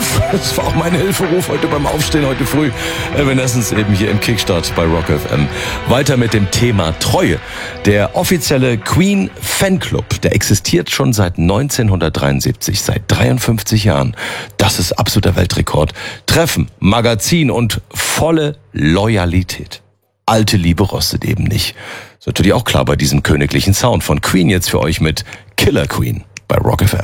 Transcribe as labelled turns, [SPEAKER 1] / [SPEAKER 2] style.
[SPEAKER 1] Hilferuf. Das war auch mein Hilferuf heute beim Aufstehen heute früh. Evanescence eben hier im Kickstart bei Rock FM. Weiter mit dem Thema Treue. Der offizielle Queen Fanclub, der existiert schon seit 1973, seit 53 Jahren. Das ist absoluter Weltrekord. Treffen, Magazin und volle Loyalität. Alte Liebe rostet eben nicht. Ist natürlich auch klar bei diesem königlichen Sound von Queen jetzt für euch mit Killer Queen bei Rock FM.